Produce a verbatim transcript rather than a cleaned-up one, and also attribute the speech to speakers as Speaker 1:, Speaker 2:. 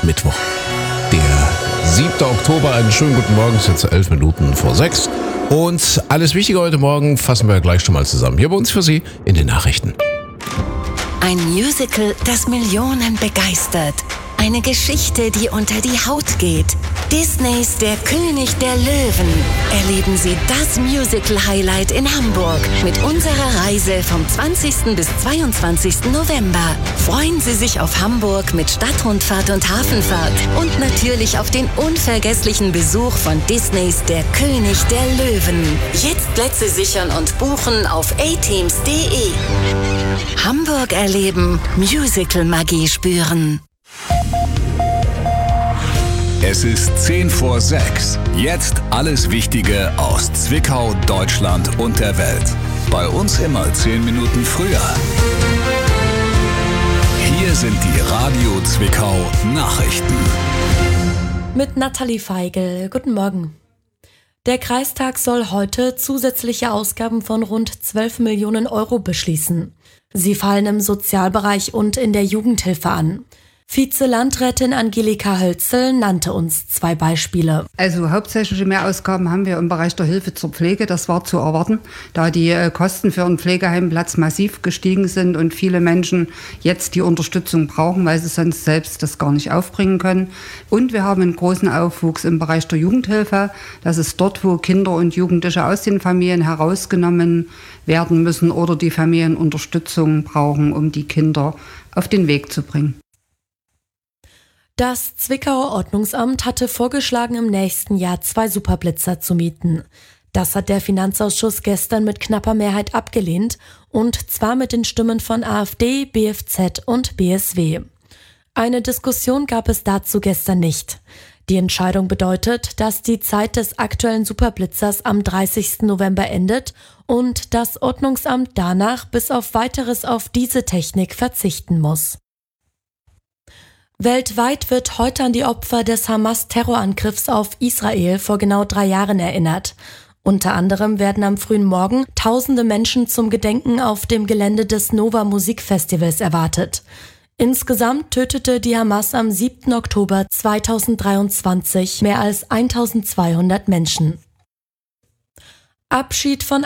Speaker 1: Mittwoch, der siebten Oktober. Einen schönen guten Morgen, es sind jetzt elf Minuten vor sechs. Und alles Wichtige heute Morgen fassen wir gleich schon mal zusammen. Hier bei uns für Sie in den Nachrichten.
Speaker 2: Ein Musical, das Millionen begeistert. Eine Geschichte, die unter die Haut geht. Disneys Der König der Löwen. Erleben Sie das Musical-Highlight in Hamburg mit unserer Reise vom zwanzigsten bis zweiundzwanzigsten November. Freuen Sie sich auf Hamburg mit Stadtrundfahrt und Hafenfahrt und natürlich auf den unvergesslichen Besuch von Disneys Der König der Löwen. Jetzt Plätze sichern und buchen auf a teams punkt de. Hamburg erleben, Musical-Magie spüren.
Speaker 3: Es ist zehn vor sechs. Jetzt alles Wichtige aus Zwickau, Deutschland und der Welt. Bei uns immer zehn Minuten früher. Hier sind die Radio Zwickau Nachrichten.
Speaker 4: Mit Nathalie Feigl. Guten Morgen. Der Kreistag soll heute zusätzliche Ausgaben von rund zwölf Millionen Euro beschließen. Sie fallen im Sozialbereich und in der Jugendhilfe an. Vize-Landrätin Angelika Hölzel nannte uns zwei Beispiele.
Speaker 5: Also hauptsächliche Mehrausgaben haben wir im Bereich der Hilfe zur Pflege. Das war zu erwarten, da die äh, Kosten für einen Pflegeheimplatz massiv gestiegen sind und viele Menschen jetzt die Unterstützung brauchen, weil sie sonst selbst das gar nicht aufbringen können. Und wir haben einen großen Aufwuchs im Bereich der Jugendhilfe. Das ist dort, wo Kinder und Jugendliche aus den Familien herausgenommen werden müssen oder die Familien Unterstützung brauchen, um die Kinder auf den Weg zu bringen.
Speaker 4: Das Zwickauer Ordnungsamt hatte vorgeschlagen, im nächsten Jahr zwei Superblitzer zu mieten. Das hat der Finanzausschuss gestern mit knapper Mehrheit abgelehnt, und zwar mit den Stimmen von AfD, B F Z und B S W. Eine Diskussion gab es dazu gestern nicht. Die Entscheidung bedeutet, dass die Zeit des aktuellen Superblitzers am dreißigsten November endet und das Ordnungsamt danach bis auf Weiteres auf diese Technik verzichten muss. Weltweit wird heute an die Opfer des Hamas-Terrorangriffs auf Israel vor genau drei Jahren erinnert. Unter anderem werden am frühen Morgen tausende Menschen zum Gedenken auf dem Gelände des Nova Musikfestivals erwartet. Insgesamt tötete die Hamas am siebten Oktober zweitausenddreiundzwanzig mehr als eintausendzweihundert Menschen. Abschied von